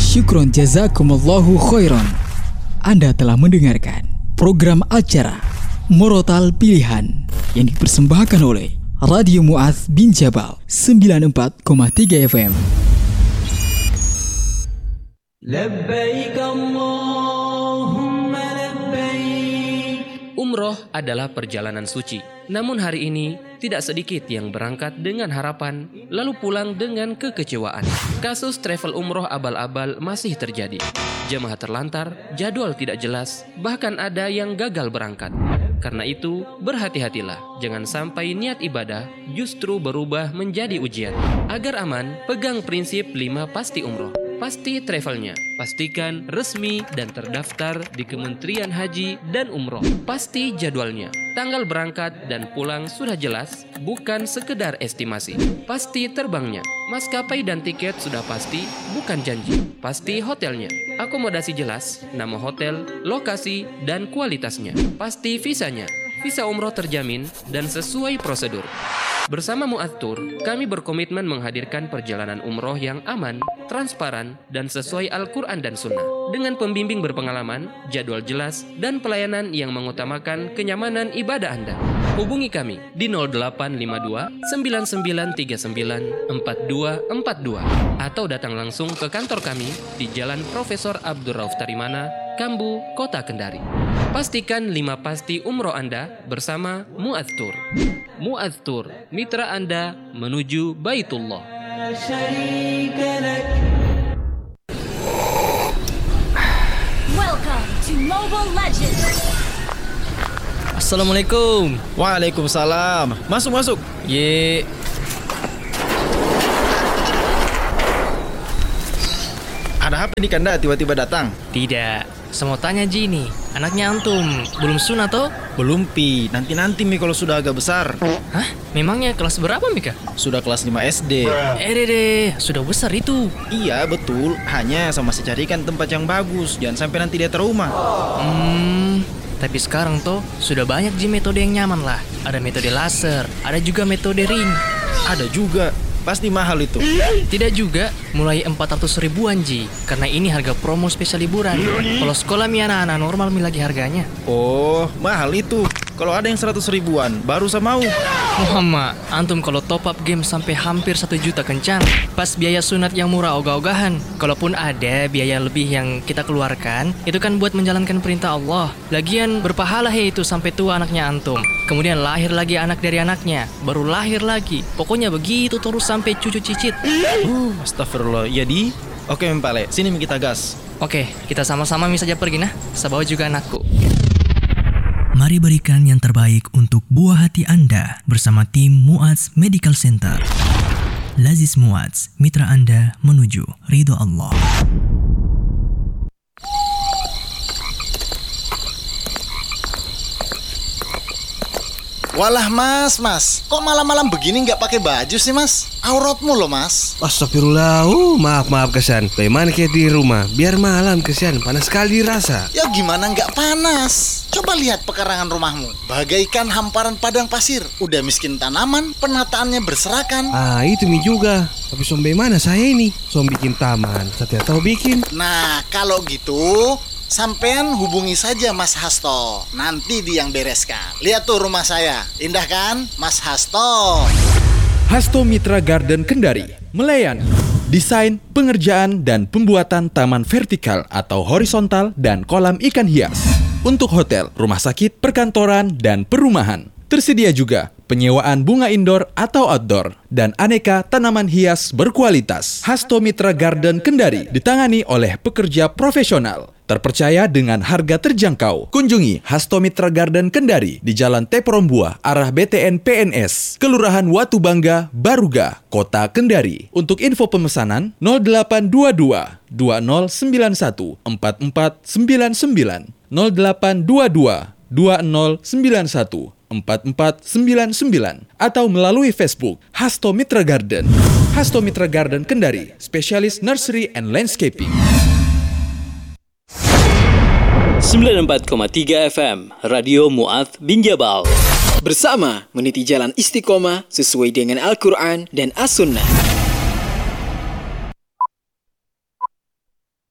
Syukron jazakumullahu khairan. Anda telah mendengarkan program acara Murotal Pilihan yang dipersembahkan oleh Radio Mu'adz bin Jabal 94,3 FM. Labbaik Allahumma labbaik. Umroh adalah perjalanan suci. Namun hari ini tidak sedikit yang berangkat dengan harapan lalu pulang dengan kekecewaan. Kasus travel umroh abal-abal masih terjadi. Jemaah terlantar, jadwal tidak jelas, bahkan ada yang gagal berangkat. Karena itu, berhati-hatilah. Jangan sampai niat ibadah justru berubah menjadi ujian. Agar aman, pegang prinsip 5 pasti umroh. Pasti travelnya, pastikan resmi dan terdaftar di Kementerian Haji dan Umroh. Pasti jadwalnya, tanggal berangkat dan pulang sudah jelas, bukan sekedar estimasi. Pasti terbangnya, maskapai dan tiket sudah pasti, bukan janji. Pasti hotelnya, akomodasi jelas, nama hotel, lokasi, dan kualitasnya. Pasti visanya, visa umroh terjamin dan sesuai prosedur. Bersama Mu'adz Tour, kami berkomitmen menghadirkan perjalanan umroh yang aman, transparan, dan sesuai Al-Quran dan Sunnah. Dengan pembimbing berpengalaman, jadwal jelas, dan pelayanan yang mengutamakan kenyamanan ibadah Anda. Hubungi kami di 0852 9939 4242 atau datang langsung ke kantor kami di Jalan Profesor Abdul Rauf Tarimana, Kambu, Kota Kendari. Pastikan 5 pasti umroh Anda bersama Mu'adz Tour. Mu'adz Tour, mitra Anda menuju Baitullah. Welcome to Mobile Legends. Assalamualaikum. Waalaikumsalam. Masuk. Ye. Ada apa nih Kanda tiba-tiba datang? Tidak. Saya mau tanya Ji nih, anaknya antum belum sunat toh? Belum Pi, nanti Mi kalau sudah agak besar. Hah? Memangnya kelas berapa Mika? Sudah kelas 5 SD. Deh, sudah besar itu. Iya betul, hanya sama masih carikan tempat yang bagus. Jangan sampai nanti dia trauma. Tapi sekarang toh sudah banyak Ji metode yang nyaman lah. Ada metode laser, ada juga metode ring. Ada juga, pasti mahal itu. Tidak juga, mulai 400 ribuan Ji. Karena ini harga promo spesial liburan. Kalau sekolah mi anak-anak normal mi lagi harganya. Oh, mahal itu. Kalau ada yang 100 ribuan, baru saya mau. Muhammad, antum kalau top up game sampai hampir 1 juta kencang. Pas biaya sunat yang murah ogah-ogahan. Kalaupun ada biaya lebih yang kita keluarkan, itu kan buat menjalankan perintah Allah. Lagian berpahala itu sampai tua anaknya antum. Kemudian lahir lagi anak dari anaknya, baru lahir lagi. Pokoknya begitu terus sampai cucu cicit. Astagfirullah. Ya di. Oke Mpale, sini kita gas. Oke, kita sama-sama saja pergi nah. Saya bawa juga anakku. Mari berikan yang terbaik untuk buah hati Anda bersama tim Mu'adz Medical Center. Lazis Mu'adz, mitra Anda menuju ridho Allah. Walah mas, kok malam-malam begini nggak pakai baju sih mas? Auratmu loh mas. Astagfirullah, maaf kesan. Bagaimana kayak di rumah? Biar malam kesan, panas sekali rasa. Ya gimana nggak panas? Coba lihat pekarangan rumahmu, bagaikan hamparan padang pasir. Udah miskin tanaman, penataannya berserakan. Itu mi juga. Tapi bagaimana saya ini? Bikin taman, saya tidak tahu bikin. Nah, kalau gitu sampean hubungi saja Mas Hasto. Nanti dia yang bereskan. Lihat tuh rumah saya, indah kan Mas Hasto? Hasto Mitra Garden Kendari melayani desain, pengerjaan, dan pembuatan taman vertikal atau horizontal dan kolam ikan hias untuk hotel, rumah sakit, perkantoran, dan perumahan. Tersedia juga penyewaan bunga indoor atau outdoor dan aneka tanaman hias berkualitas. Hasto Mitra Garden Kendari ditangani oleh pekerja profesional, terpercaya dengan harga terjangkau. Kunjungi Hasto Mitra Garden Kendari di Jalan Teprombuah, arah BTN PNS, Kelurahan Watu Bangga, Baruga, Kota Kendari. Untuk info pemesanan 0822 2091 4499 0822 2091 4499 atau melalui Facebook Hasto Mitra Garden. Hasto Mitra Garden Kendari, spesialis nursery and landscaping. 94,3 FM Radio Mu'adz bin Jabal. Bersama meniti jalan istiqomah sesuai dengan Al-Quran dan As-Sunnah.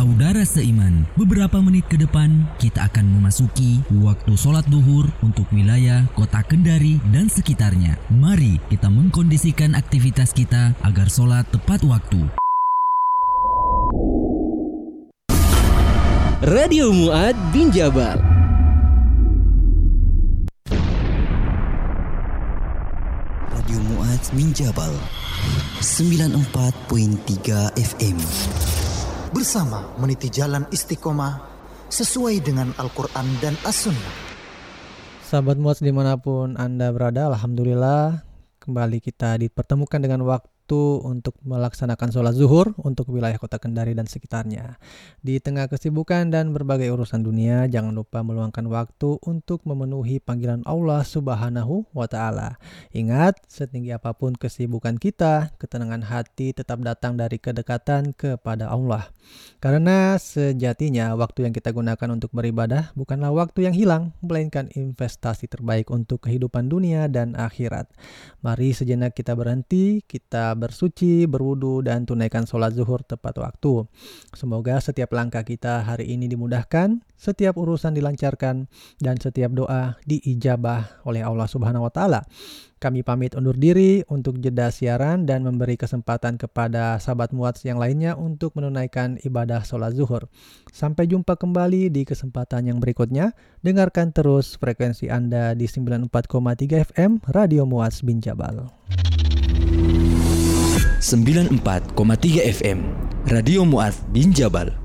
Saudara seiman, beberapa menit ke depan kita akan memasuki waktu sholat duhur untuk wilayah kota Kendari dan sekitarnya. Mari kita mengkondisikan aktivitas kita agar sholat tepat waktu. Radio Mu'ad bin Jabal. Radio Mu'ad bin Jabal 94.3 FM. Bersama meniti jalan istiqomah sesuai dengan Al-Quran dan As-Sunnah. Sahabat Mu'adz dimanapun Anda berada, Alhamdulillah kembali kita dipertemukan dengan waktu untuk melaksanakan sholat zuhur untuk wilayah kota Kendari dan sekitarnya. Di tengah kesibukan dan berbagai urusan dunia, jangan lupa meluangkan waktu untuk memenuhi panggilan Allah Subhanahu wa Ta'ala. Ingat, setinggi apapun kesibukan kita, ketenangan hati tetap datang dari kedekatan kepada Allah. Karena sejatinya waktu yang kita gunakan untuk beribadah bukanlah waktu yang hilang, melainkan investasi terbaik untuk kehidupan dunia dan akhirat. Mari sejenak kita berhenti, kita bersuci, berwudu, dan tunaikan sholat zuhur tepat waktu. Semoga setiap langkah kita hari ini dimudahkan, setiap urusan dilancarkan, dan setiap doa diijabah oleh Allah Subhanahu wa Ta'ala. Kami pamit undur diri untuk jeda siaran dan memberi kesempatan kepada sahabat Mu'adz yang lainnya untuk menunaikan ibadah sholat zuhur. Sampai jumpa kembali di kesempatan yang berikutnya. Dengarkan terus frekuensi Anda di 94,3 FM Radio Mu'adz bin Jabal. 94,3 FM Radio Mu'adz bin Jabal.